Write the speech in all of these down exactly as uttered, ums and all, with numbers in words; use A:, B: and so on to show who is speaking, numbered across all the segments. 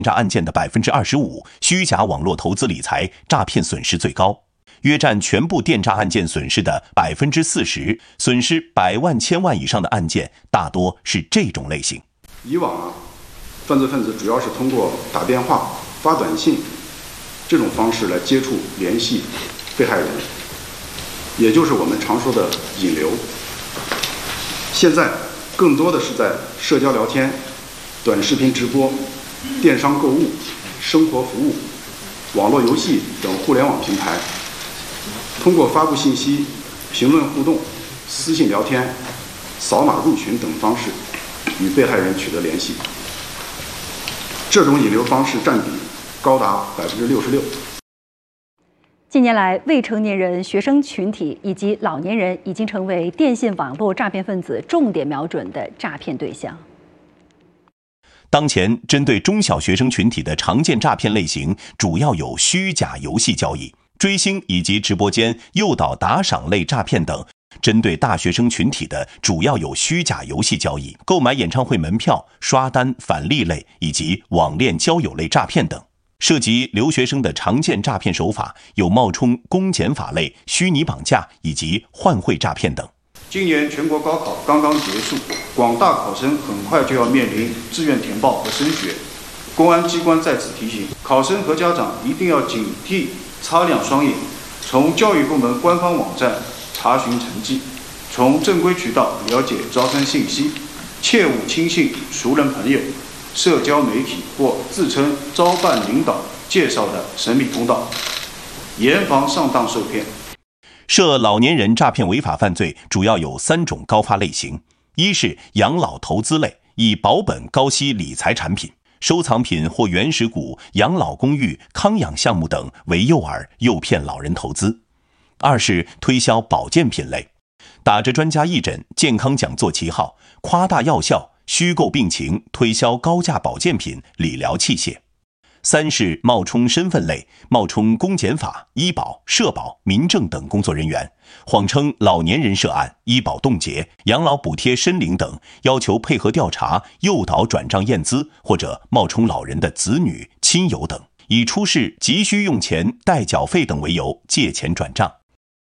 A: 诈案件的 百分之二十五， 虚假网络投资理财诈骗损失最高，约占全部电诈案件损失的 百分之四十， 损失百万千万以上的案件大多是这种类型。
B: 以往啊，犯罪分子主要是通过打电话、发短信这种方式来接触联系被害人，也就是我们常说的引流。现在更多的是在社交聊天、短视频直播、电商购物、生活服务、网络游戏等互联网平台，通过发布信息、评论互动、私信聊天、扫码入群等方式与被害人取得联系。这种引流方式占比高达 百分之六十六。
C: 近年来，未成年人、学生群体以及老年人已经成为电信网络诈骗分子重点瞄准的诈骗对象。
A: 当前，针对中小学生群体的常见诈骗类型主要有虚假游戏交易、追星以及直播间诱导打赏类诈骗等；针对大学生群体的主要有虚假游戏交易、购买演唱会门票、刷单返利类以及网恋交友类诈骗等。涉及留学生的常见诈骗手法有冒充公检法类、虚拟绑架以及换汇诈骗等。
D: 今年全国高考刚刚结束，广大考生很快就要面临志愿填报和升学。公安机关在此提醒考生和家长一定要警惕，擦亮双眼，从教育部门官方网站查询成绩，从正规渠道了解招生信息，切勿轻信熟人朋友、社交媒体或自称招办领导介绍的神秘通道，严防上当受骗。
A: 涉老年人诈骗违法犯罪主要有三种高发类型：一是养老投资类，以保本高息理财产品、收藏品或原始股、养老公寓、康养项目等为诱饵，诱骗老人投资；二是推销保健品类，打着专家义诊、健康讲座旗号，夸大药效，虚构病情，推销高价保健品、理疗器械；三是冒充身份类，冒充公检法、医保、社保、民政等工作人员，谎称老年人涉案、医保冻结、养老补贴申领等，要求配合调查，诱导转账验资，或者冒充老人的子女、亲友等，以出示急需用钱、待缴费等为由借钱转账。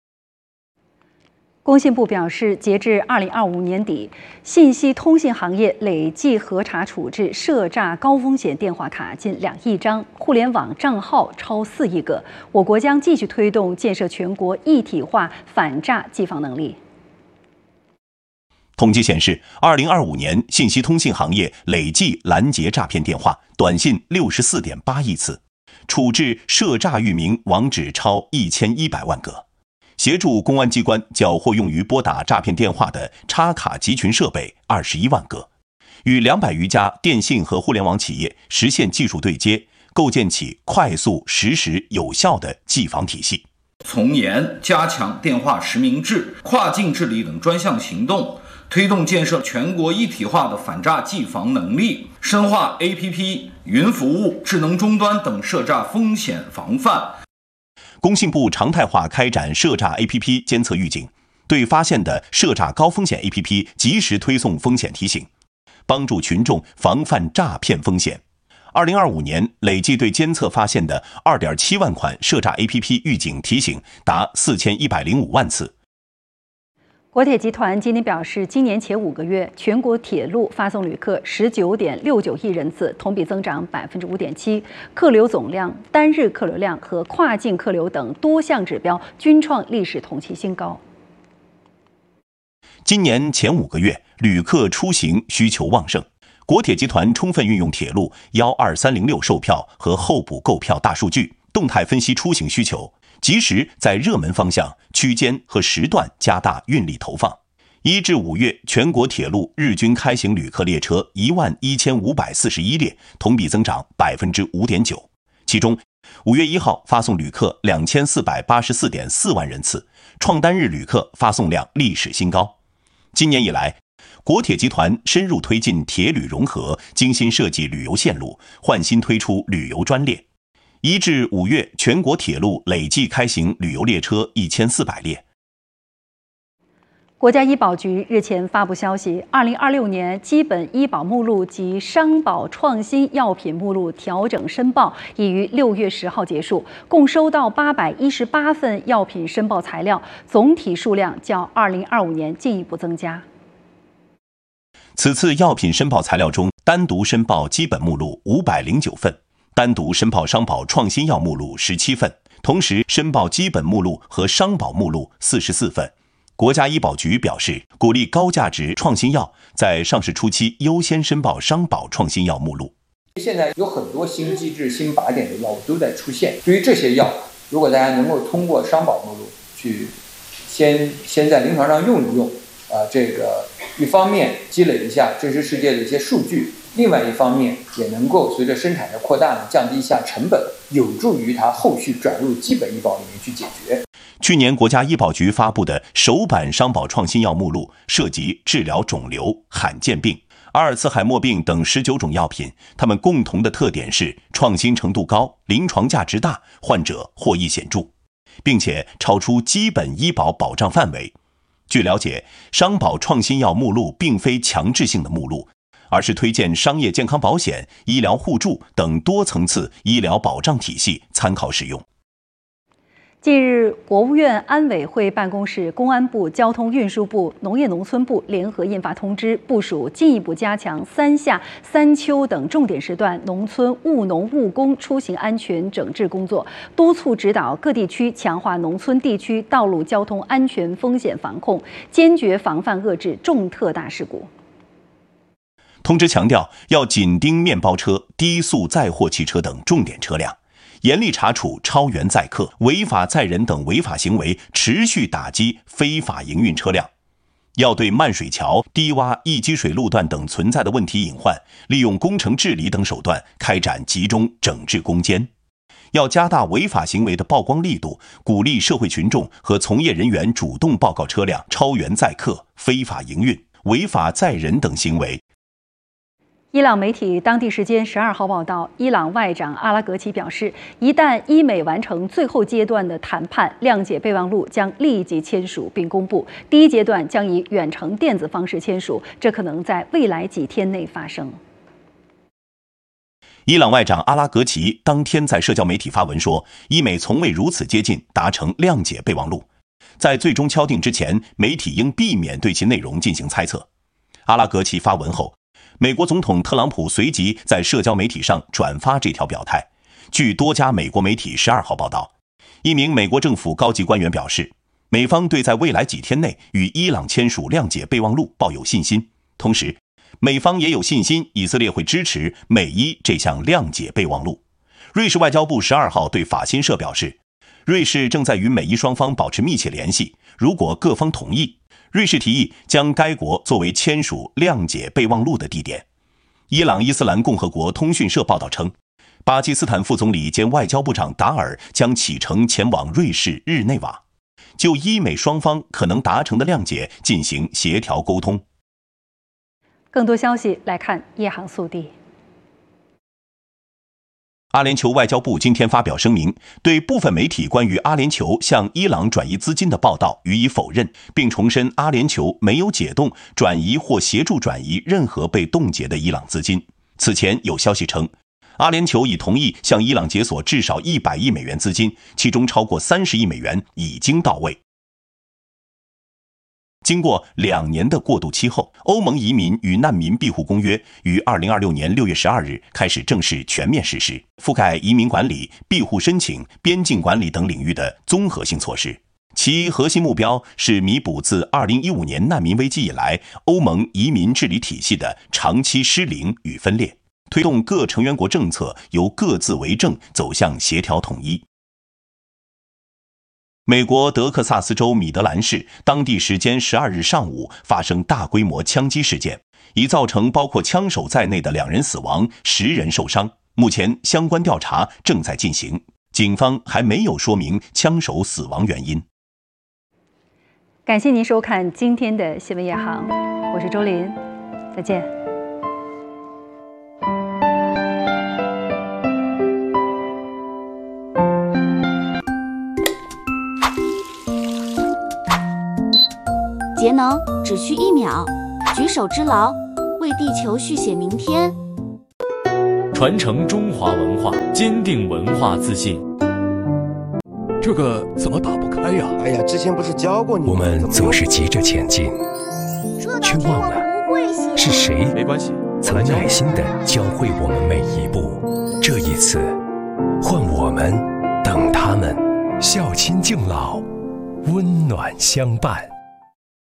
C: 工信部表示，截至二零二五年底，信息通信行业累计核查处置涉诈高风险电话卡近两亿张，互联网账号超四亿个。我国将继续推动建设全国一体化反诈技防能力。
A: 统计显示，二零二五年信息通信行业累计拦截诈骗电话、短信 六十四点八亿次，处置涉诈域名网址超一千一百万个。协助公安机关缴获用于拨打诈骗电话的插卡集群设备二十一万个，与两百余家电信和互联网企业实现技术对接，构建起快速、实时、有效的技防体系。
E: 从严加强电话实名制、跨境治理等专项行动，推动建设全国一体化的反诈技防能力，深化 A P P、云服务、智能终端等涉诈风险防范。
A: 工信部常态化开展涉诈 A P P 监测预警，对发现的涉诈高风险 A P P 及时推送风险提醒，帮助群众防范诈骗风险。二零二五年累计对监测发现的 二点七万款涉诈 A P P 预警提醒达四千一百零五万次。
C: 国铁集团今天表示，今年前五个月，全国铁路发送旅客十九点六九亿人次，同比增长百分之五点七，客流总量、单日客流量和跨境客流等多项指标均创历史同期新高。
A: 今年前五个月，旅客出行需求旺盛，国铁集团充分运用铁路幺二三零六售票和候补购票大数据，动态分析出行需求，及时在热门方向、区间和时段加大运力投放。一至五月，全国铁路日均开行旅客列车一万一千五百四十一列，同比增长百分之五点九。其中，五月一号发送旅客两千四百八十四点四万人次，创单日旅客发送量历史新高。今年以来，国铁集团深入推进铁旅融合，精心设计旅游线路，换新推出旅游专列。一至五月，全国铁路累计开行旅游列车一千四百列。
C: 国家医保局日前发布消息，二零二六年基本医保目录及商保创新药品目录调整申报已于六月十号结束，共收到八百一十八份药品申报材料，总体数量较二零二五年进一步增加。
A: 此次药品申报材料中，单独申报基本目录五百零九份，单独申报商保创新药目录十七份，同时申报基本目录和商保目录四十四份。国家医保局表示，鼓励高价值创新药在上市初期优先申报商保创新药目录。
F: 现在有很多新机制、新靶点的药物都在出现，对于这些药，如果大家能够通过商保目录去先先在临床上用一用，啊、呃，这个一方面积累一下真实世界的一些数据，另外一方面也能够随着生产的扩大呢，降低一下成本，有助于它后续转入基本医保里面去解决。
A: 去年国家医保局发布的首版商保创新药目录涉及治疗肿瘤、罕见病、阿尔茨海默病等十九种药品，它们共同的特点是创新程度高、临床价值大、患者获益显著，并且超出基本医保保障范围。据了解，商保创新药目录并非强制性的目录，而是推荐商业健康保险、医疗互助等多层次医疗保障体系参考使用。
C: 近日，国务院安委会办公室、公安部、交通运输部、农业农村部联合印发通知，部署进一步加强三夏、三秋等重点时段农村务农务工出行安全整治工作，督促指导各地区强化农村地区道路交通安全风险防控，坚决防范遏制重特大事故。
A: 通知强调，要紧盯面包车、低速载货汽车等重点车辆，严厉查处超员载客、违法载人等违法行为，持续打击非法营运车辆。要对漫水桥、低洼易积水路段等存在的问题隐患，利用工程治理等手段开展集中整治攻坚。要加大违法行为的曝光力度，鼓励社会群众和从业人员主动报告车辆超员载客、非法营运、违法载人等行为。
C: 伊朗媒体当地时间十二号报道，伊朗外长阿拉格齐表示，一旦伊美完成最后阶段的谈判，谅解备忘录将立即签署并公布。第一阶段将以远程电子方式签署，这可能在未来几天内发生。
A: 伊朗外长阿拉格齐当天在社交媒体发文说，伊美从未如此接近达成谅解备忘录，在最终敲定之前，媒体应避免对其内容进行猜测。阿拉格齐发文后，美国总统特朗普随即在社交媒体上转发这条表态。据多家美国媒体十二号报道，一名美国政府高级官员表示，美方对在未来几天内与伊朗签署谅解备忘录抱有信心，同时美方也有信心以色列会支持美伊这项谅解备忘录。瑞士外交部十二号对法新社表示，瑞士正在与美伊双方保持密切联系，如果各方同意，瑞士提议将该国作为签署谅解备忘录的地点。伊朗伊斯兰共和国通讯社报道称，巴基斯坦副总理兼外交部长达尔将启程前往瑞士日内瓦，就伊美双方可能达成的谅解进行协调沟通。
C: 更多消息来看夜航速递。
A: 阿联酋外交部今天发表声明，对部分媒体关于阿联酋向伊朗转移资金的报道予以否认，并重申阿联酋没有解冻、转移或协助转移任何被冻结的伊朗资金。此前有消息称，阿联酋已同意向伊朗解锁至少一百亿美元资金，其中超过三十亿美元已经到位。经过两年的过渡期后，欧盟移民与难民庇护公约于二零二六年六月十二日开始正式全面实施，覆盖移民管理、庇护申请、边境管理等领域的综合性措施。其核心目标是弥补自二零一五年难民危机以来欧盟移民治理体系的长期失灵与分裂，推动各成员国政策由各自为政走向协调统一。美国德克萨斯州米德兰市当地时间十二日上午发生大规模枪击事件，已造成包括枪手在内的两人死亡，十人受伤。目前相关调查正在进行，警方还没有说明枪手死亡原因。
C: 感谢您收看今天的新闻夜航，我是周林，再见。
G: 节能只需一秒，举手之劳，为地球续写明天。
H: 传承中华文化，坚定文化自信。
I: 这个怎么打不开呀？
J: 哎呀，之前不是教过你吗？
K: 我们总是急着前进，却忘了是谁
H: 没关系，
K: 曾耐心地教会我们每一步。这一次，换我们等他们，孝亲敬老，温暖相伴。